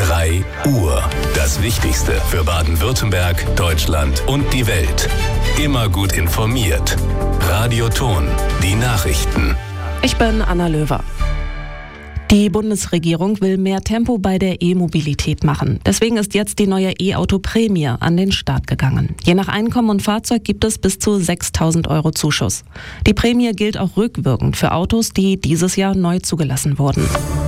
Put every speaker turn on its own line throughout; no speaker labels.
3 Uhr. Das Wichtigste für Baden-Württemberg, Deutschland und die Welt. Immer gut informiert. Radio Ton, die Nachrichten.
Ich bin Anna Löwer. Die Bundesregierung will mehr Tempo bei der E-Mobilität machen. Deswegen ist jetzt die neue E-Auto-Prämie an den Start gegangen. Je nach Einkommen und Fahrzeug gibt es bis zu 6.000 € Zuschuss. Die Prämie gilt auch rückwirkend für Autos, die dieses Jahr neu zugelassen wurden.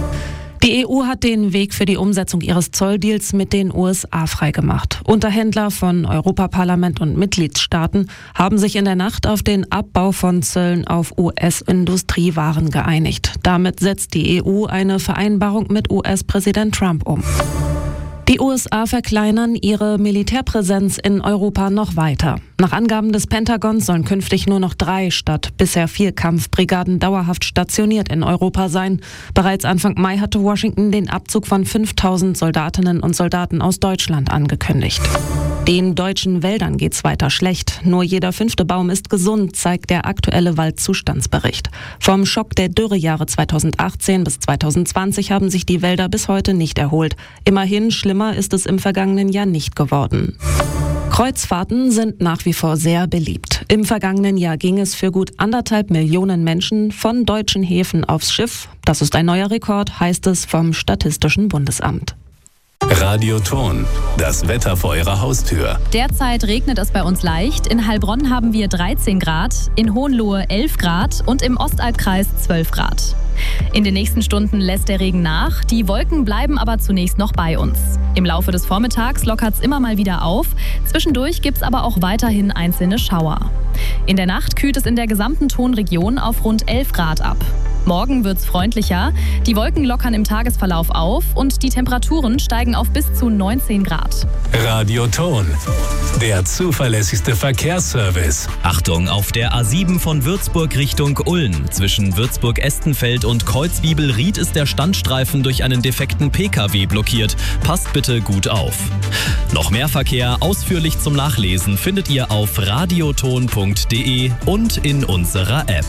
Die EU hat den Weg für die Umsetzung ihres Zolldeals mit den USA freigemacht. Unterhändler von Europaparlament und Mitgliedstaaten haben sich in der Nacht auf den Abbau von Zöllen auf US-Industriewaren geeinigt. Damit setzt die EU eine Vereinbarung mit US-Präsident Trump um. Die USA verkleinern ihre Militärpräsenz in Europa noch weiter. Nach Angaben des Pentagons sollen künftig nur noch 3 statt bisher 4 Kampfbrigaden dauerhaft stationiert in Europa sein. Bereits Anfang Mai hatte Washington den Abzug von 5.000 Soldatinnen und Soldaten aus Deutschland angekündigt. Den deutschen Wäldern geht's weiter schlecht. Nur jeder 5. Baum ist gesund, zeigt der aktuelle Waldzustandsbericht. Vom Schock der Dürrejahre 2018 bis 2020 haben sich die Wälder bis heute nicht erholt. Immerhin schlimmer ist es im vergangenen Jahr nicht geworden. Kreuzfahrten sind nach wie vor sehr beliebt. Im vergangenen Jahr ging es für gut 1,5 Millionen Menschen von deutschen Häfen aufs Schiff. Das ist ein neuer Rekord, heißt es vom Statistischen Bundesamt.
Radio Ton, das Wetter vor Ihrer Haustür.
Derzeit regnet es bei uns leicht. In Heilbronn haben wir 13 Grad, in Hohenlohe 11 Grad und im Ostalbkreis 12 Grad. In den nächsten Stunden lässt der Regen nach. Die Wolken bleiben aber zunächst noch bei uns. Im Laufe des Vormittags lockert es immer mal wieder auf. Zwischendurch gibt es aber auch weiterhin einzelne Schauer. In der Nacht kühlt es in der gesamten Tonregion auf rund 11 Grad ab. Morgen wird es freundlicher. Die Wolken lockern im Tagesverlauf auf und die Temperaturen steigen auf bis zu 19 Grad.
Radio Ton, der zuverlässigste Verkehrsservice.
Achtung, auf der A7 von Würzburg Richtung Ulm. Zwischen Würzburg-Estenfeld und Kreuzwiebel-Ried ist der Standstreifen durch einen defekten PKW blockiert. Passt bitte gut auf. Noch mehr Verkehr ausführlich zum Nachlesen findet ihr auf radioton.de und in unserer App.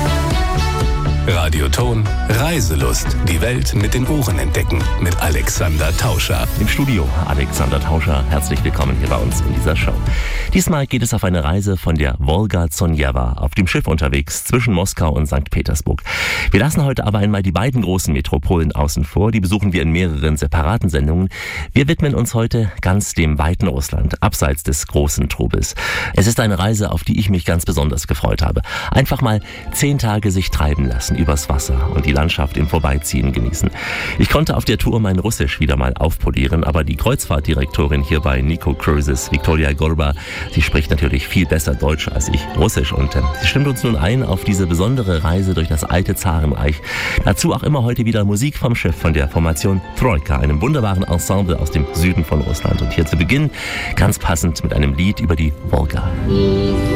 Radio Ton, Reiselust. Die Welt mit den Ohren entdecken. Mit Alexander Tauscher.
Im Studio Alexander Tauscher. Herzlich willkommen hier bei uns in dieser Show. Diesmal geht es auf eine Reise von der Wolga Zonjewa auf dem Schiff unterwegs zwischen Moskau und St. Petersburg. Wir lassen heute aber einmal die beiden großen Metropolen außen vor. Die besuchen wir in mehreren separaten Sendungen. Wir widmen uns heute ganz dem weiten Russland, abseits des großen Trubels. Es ist eine Reise, auf die ich mich ganz besonders gefreut habe. Einfach mal 10 Tage sich treiben lassen übers Wasser und die Landschaft im Vorbeiziehen genießen. Ich konnte auf der Tour mein Russisch wieder mal aufpolieren, aber die Kreuzfahrtdirektorin hier bei Nico Cruises, Viktoria Gorba, sie spricht natürlich viel besser Deutsch als ich Russisch und sie stimmt uns nun ein auf diese besondere Reise durch das alte Zarenreich. Dazu auch immer heute wieder Musik vom Schiff von der Formation Troika, einem wunderbaren Ensemble aus dem Süden von Russland. Und hier zu Beginn ganz passend mit einem Lied über die Wolga.